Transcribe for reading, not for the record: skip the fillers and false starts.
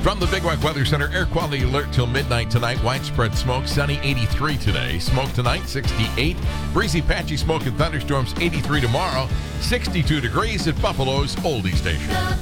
From the Big Rock Weather Center, air quality alert till midnight tonight. Widespread smoke, sunny 83 today. Smoke tonight, 68. Breezy, patchy smoke and thunderstorms, 83 tomorrow. 62 degrees at Buffalo's Oldie Station.